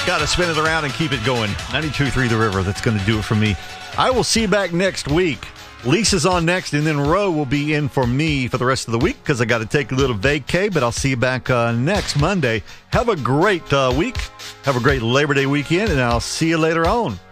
Got to spin it around and keep it going. 92.3 The River. That's going to do it for me. I will see you back next week. Lisa's on next, and then Ro will be in for me for the rest of the week because I got to take a little vacay, but I'll see you back next Monday. Have a great week. Have a great Labor Day weekend, and I'll see you later on.